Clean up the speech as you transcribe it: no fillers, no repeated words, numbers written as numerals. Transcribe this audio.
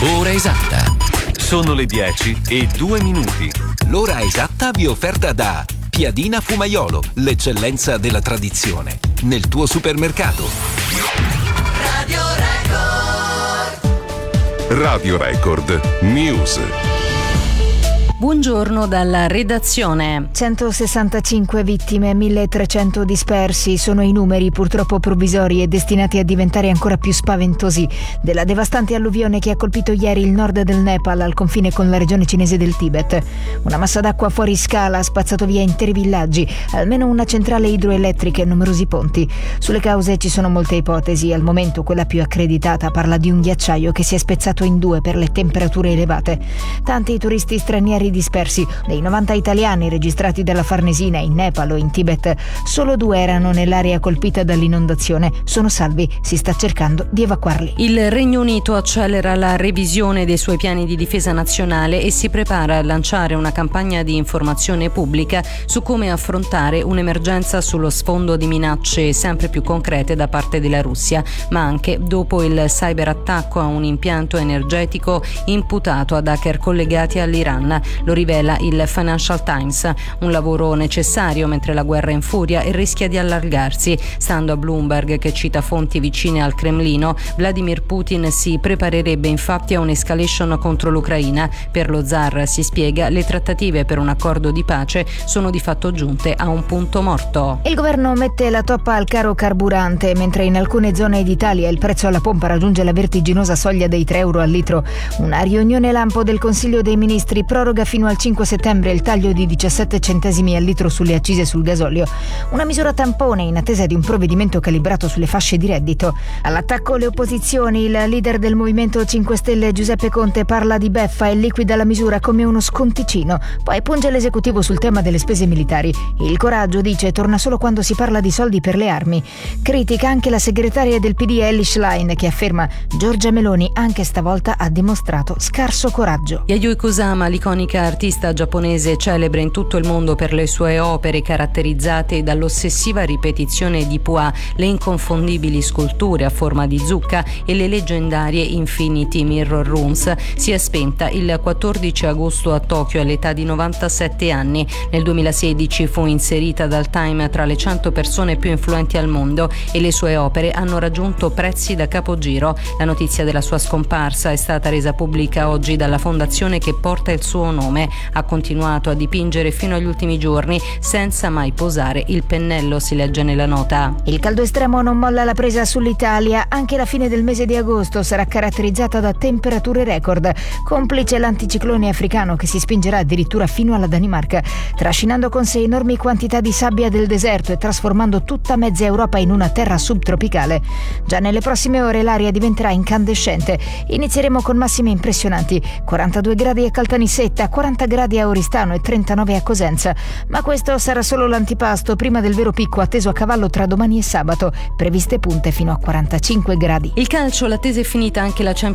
Ora esatta. Sono le 10:02. L'ora esatta vi è offerta da Piadina Fumaiolo, l'eccellenza della tradizione, nel tuo supermercato. Radio Record News. Buongiorno dalla redazione. 165 vittime, 1300 dispersi sono i numeri purtroppo provvisori e destinati a diventare ancora più spaventosi della devastante alluvione che ha colpito ieri il nord del Nepal al confine con la regione cinese del Tibet. Una massa d'acqua fuori scala ha spazzato via interi villaggi, almeno una centrale idroelettrica e numerosi ponti. Sulle cause ci sono molte ipotesi, al momento quella più accreditata parla di un ghiacciaio che si è spezzato in due per le temperature elevate. Tanti turisti stranieri dispersi. Dei 90 italiani registrati dalla Farnesina in Nepal o in Tibet, solo 2 erano nell'area colpita dall'inondazione. Sono salvi, si sta cercando di evacuarli. Il Regno Unito accelera la revisione dei suoi piani di difesa nazionale e si prepara a lanciare una campagna di informazione pubblica su come affrontare un'emergenza sullo sfondo di minacce sempre più concrete da parte della Russia, ma anche dopo il cyberattacco a un impianto energetico imputato ad hacker collegati all'Iran. Lo rivela il Financial Times, un lavoro necessario mentre la guerra è in furia e rischia di allargarsi. Stando a Bloomberg, che cita fonti vicine al Cremlino, Vladimir Putin si preparerebbe infatti a un'escalation contro l'Ucraina. Per lo zar, si spiega, le trattative per un accordo di pace sono di fatto giunte a un punto morto. Il governo mette la toppa al caro carburante, mentre in alcune zone d'Italia il prezzo alla pompa raggiunge la vertiginosa soglia dei 3 euro al litro. Una riunione lampo del Consiglio dei Ministri proroga fino al 5 settembre il taglio di 17 centesimi al litro sulle accise sul gasolio. Una misura tampone in attesa di un provvedimento calibrato sulle fasce di reddito. All'attacco le opposizioni, il leader del Movimento 5 Stelle Giuseppe Conte parla di beffa e liquida la misura come uno sconticino. Poi punge l'esecutivo sul tema delle spese militari. Il coraggio, dice, torna solo quando si parla di soldi per le armi. Critica anche la segretaria del PD Elly Schlein, che afferma: Giorgia Meloni anche stavolta ha dimostrato scarso coraggio. Yayoi Kusama, l'iconica artista giapponese celebre in tutto il mondo per le sue opere caratterizzate dall'ossessiva ripetizione di Pua, le inconfondibili sculture a forma di zucca e le leggendarie Infinity Mirror Rooms, si è spenta il 14 agosto a Tokyo all'età di 97 anni. Nel 2016 fu inserita dal Time tra le 100 persone più influenti al mondo e le sue opere hanno raggiunto prezzi da capogiro. La notizia della sua scomparsa è stata resa pubblica oggi dalla fondazione che porta il suo nome. Ha continuato a dipingere fino agli ultimi giorni senza mai posare il pennello, si legge nella nota. Il caldo estremo non molla la presa sull'Italia. Anche la fine del mese di agosto sarà caratterizzata da temperature record, complice l'anticiclone africano che si spingerà addirittura fino alla Danimarca, trascinando con sé enormi quantità di sabbia del deserto e trasformando tutta mezza Europa in una terra subtropicale. Già nelle prossime ore l'aria diventerà incandescente. Inizieremo con massime impressionanti: 42 gradi a Caltanissetta, 40 gradi a Oristano e 39 a Cosenza. Ma questo sarà solo l'antipasto prima del vero picco atteso a cavallo tra domani e sabato, previste punte fino a 45 gradi. Il calcio, l'attesa è finita anche la Champions